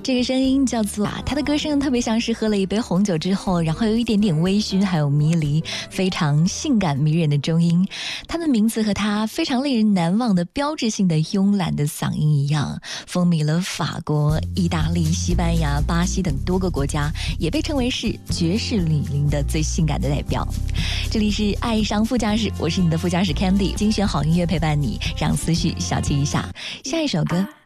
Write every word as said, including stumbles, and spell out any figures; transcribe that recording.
这个声音叫做啊，他的歌声特别像是喝了一杯红酒之后，然后有一点点微醺，还有迷离，非常性感迷人的中音。他的名字和他非常令人难忘的标志性的慵懒的嗓音一样，风靡了法国、意大利、西班牙、巴西等多个国家，也被称为是爵士女伶的最性感的代表。这里是爱上副驾驶，我是你的副驾驶 Candy， 精选好音乐陪伴你，让思绪小憩一下。下一首歌